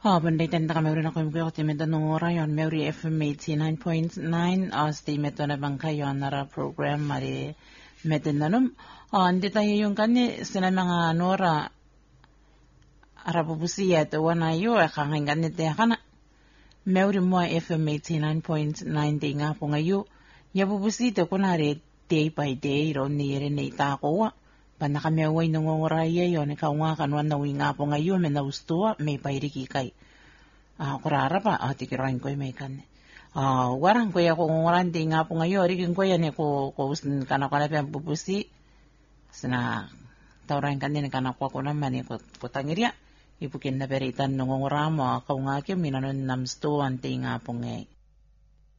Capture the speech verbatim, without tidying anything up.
Ha, banda tanda ka meron ako yung kuya ko timid anong ora yon Mary F M eighty-nine point nine as di meto na bang kayo nara program mari metin na num ah hindi tayo yung kani sila mga nora arabubusiya to wana yo akang ganit ya kana Mary mo F M eighty-nine point nine di nga po ngayo yabubusi to kunari day by day ron ni rin ita ko wa Pana kami away nung ngoraya yon ikaw nga kanwan na nga po ngayon may naustuwa may pairiki kay ah kurara pa ah tikirain ko may kan ah warang ko ya ko ngoran di nga po ngayon rigin ko yan ko ko kana kana pa bubusi sana tawran kan din kana ko ko naman ko ko tangirya ipukin na beritan nung ngoramo ikaw nga kyo minanon namstuan ti nga po ngay